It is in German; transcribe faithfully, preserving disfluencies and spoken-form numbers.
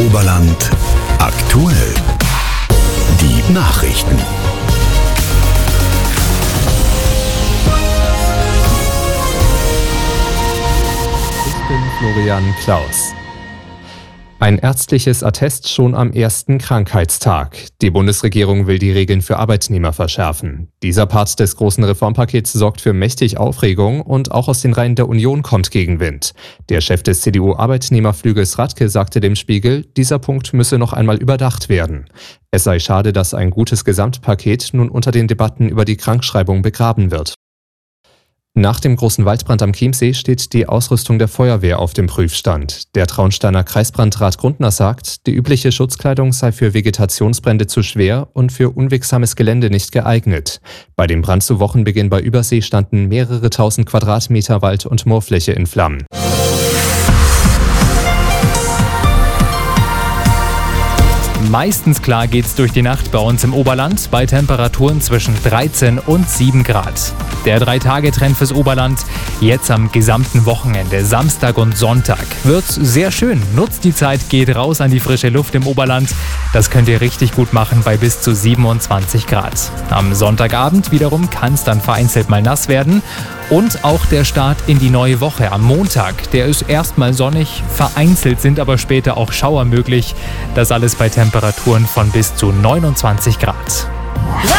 Oberland aktuell. Die Nachrichten. Ich bin Florian Klaus. Ein ärztliches Attest schon am ersten Krankheitstag. Die Bundesregierung will die Regeln für Arbeitnehmer verschärfen. Dieser Part des großen Reformpakets sorgt für mächtig Aufregung und auch aus den Reihen der Union kommt Gegenwind. Der Chef des C D U-Arbeitnehmerflügels Radke sagte dem Spiegel, dieser Punkt müsse noch einmal überdacht werden. Es sei schade, dass ein gutes Gesamtpaket nun unter den Debatten über die Krankschreibung begraben wird. Nach dem großen Waldbrand am Chiemsee steht die Ausrüstung der Feuerwehr auf dem Prüfstand. Der Traunsteiner Kreisbrandrat Grundner sagt, die übliche Schutzkleidung sei für Vegetationsbrände zu schwer und für unwegsames Gelände nicht geeignet. Bei dem Brand zu Wochenbeginn bei Übersee standen mehrere tausend Quadratmeter Wald- und Moorfläche in Flammen. Meistens klar geht's durch die Nacht bei uns im Oberland bei Temperaturen zwischen dreizehn und sieben Grad. Der Drei-Tage-Trend fürs Oberland jetzt am gesamten Wochenende, Samstag und Sonntag. Wird sehr schön. Nutzt die Zeit, geht raus an die frische Luft im Oberland. Das könnt ihr richtig gut machen bei bis zu siebenundzwanzig Grad. Am Sonntagabend wiederum kann es dann vereinzelt mal nass werden. Und auch der Start in die neue Woche am Montag, der ist erstmal sonnig, vereinzelt sind aber später auch Schauer möglich. Das alles bei Temperaturen von bis zu neunundzwanzig Grad.